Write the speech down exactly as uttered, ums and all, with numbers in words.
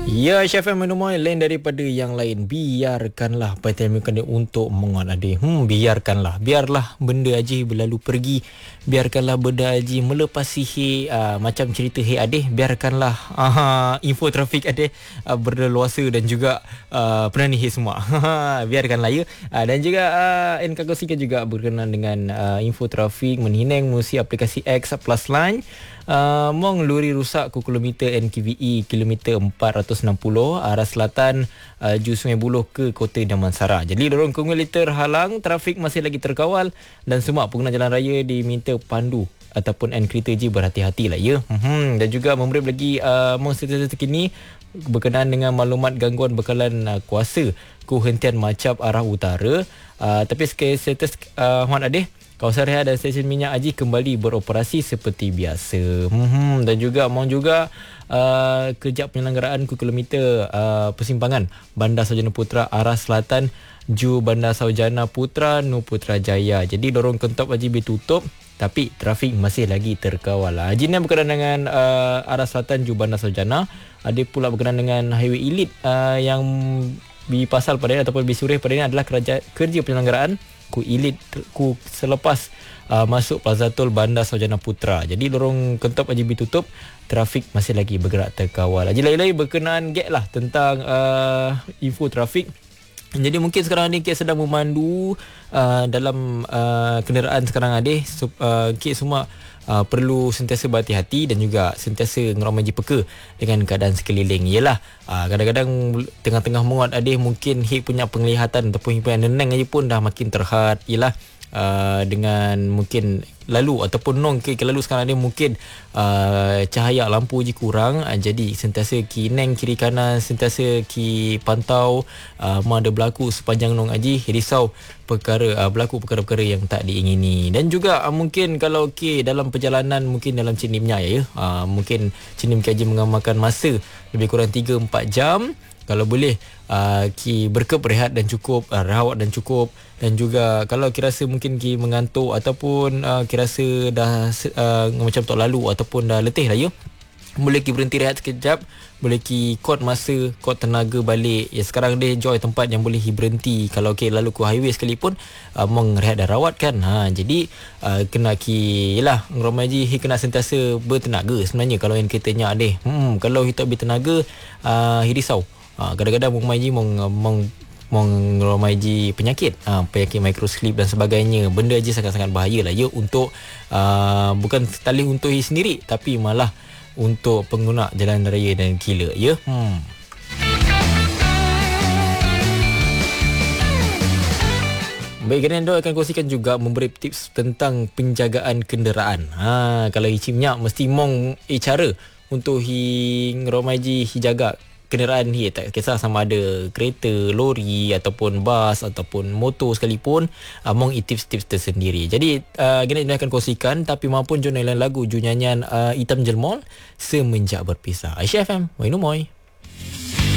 Ya, Chef M Menumoy lain daripada yang lain. Biarkanlah pertemakan dia untuk menguat adik. Hmm, biarkanlah. Biarlah benda Haji berlalu pergi. Biarkanlah benda Haji melepas sihir uh, macam cerita Hey Adik. Biarkanlah uh, info trafik adik uh, berleluasa dan juga uh, penani Hey semua. Biarkanlah ya. Uh, dan juga uh, N K kongsikan juga berkenaan dengan uh, info trafik menhinang musi aplikasi X Plus Line. Uh, Mong lori rusak ku kilometer N K V E kilometer empat ratus enam puluh arah selatan uh, Ju Sungai Buloh ke Kota Damansara. Jadi lorong konvoy terhalang, trafik masih lagi terkawal dan semua pengguna jalan raya diminta pandu ataupun N kereta je berhati-hatilah ya. Hmm, dan juga memberi lagi uh, Mong status terkini berkenaan dengan maklumat gangguan bekalan uh, kuasa ku hentian Macap arah utara. Uh, tapi status uh, Muhammad Adeh, kawasan rehat dan stesen minyak Haji kembali beroperasi seperti biasa. Hmm, dan juga mau juga uh, kejap penyelenggaraan ku kilometer uh, persimpangan Bandar Sarjana Putra arah selatan Ju Bandar Sarjana Putra Nu Putrajaya. Jadi lorong Kentop Haji ditutup tapi trafik masih lagi terkawal. Haji ni berkenaan dengan uh, arah selatan Ju Bandar Sarjana. Ada pula berkenaan dengan highway elite uh, yang di pasal pada ini ataupun bisurih pada ini adalah kerja, kerja penyelenggaraan ku ilit ku selepas uh, masuk Plaza Tol Bandar Sarjana Putra. Jadi lorong Kentop Haji tutup, trafik masih lagi bergerak terkawal. Haji lain-lain berkenaan gap lah tentang uh, info trafik. Jadi mungkin sekarang ni Kek sedang memandu uh, dalam uh, kenderaan sekarang adik. So, uh, Kek semua Uh, perlu sentiasa berhati-hati dan juga sentiasa ngeramai peka dengan keadaan sekeliling. Yelah, uh, kadang-kadang tengah-tengah menguat adik mungkin hik punya penglihatan ataupun hik punya nenang aja pun dah makin terhad. Yelah, uh, dengan mungkin lalu ataupun nong ke, ke lalu sekarang ni mungkin uh, cahaya lampu je kurang, uh, jadi sentiasa ki neng kiri kanan, sentiasa ki pantau uh, ada berlaku sepanjang nong aji risau perkara uh, berlaku perkara-perkara yang tak diingini. Dan juga uh, mungkin kalau ke dalam perjalanan mungkin dalam cinimnya ya, uh, mungkin cinim kaji mengamalkan masa lebih kurang tiga empat jam. Kalau boleh uh, ki berkep rehat dan cukup, uh, rawat dan cukup. Dan juga kalau kira rasa mungkin ki mengantuk ataupun uh, kira rasa dah uh, macam tak lalu ataupun dah letih lah ya, boleh ki berhenti rehat sekejap, boleh ki kod masa, kod tenaga balik. Ya, sekarang dia enjoy tempat yang boleh berhenti. Kalau ki lalu ku highway sekalipun uh, mong rehat dan rawat kan. Ha, jadi uh, kena ki yalah ngromai ji kena sentiasa bertenaga sebenarnya kalau yang ketanya deh. Hmm, kalau kita bertenaga uh, risau. Uh, kadang-kadang mong mai ji mong mong mengromaiji penyakit, uh, penyakit microslip dan sebagainya. Benda je sangat-sangat bahaya lah ya untuk uh, bukan tali untuk diri sendiri tapi malah untuk pengguna jalan raya dan kila ya. Hmm. Baik, Gernando akan kongsikan juga memberi tips tentang penjagaan kenderaan. Ha, kalau isi minyak mesti mong eh, cara untuk hi ngromaiji hi jaga kenderaan ni, tak kisah sama ada kereta, lori ataupun bas ataupun motor sekalipun, uh, mong tips-tips tersendiri. Jadi uh, Gina akan kongsikan tapi maupun jurnal lagu ju nyanyian uh, Hitam Jelmol Semenjak Berpisah. Aisyah F M, Wainumoy.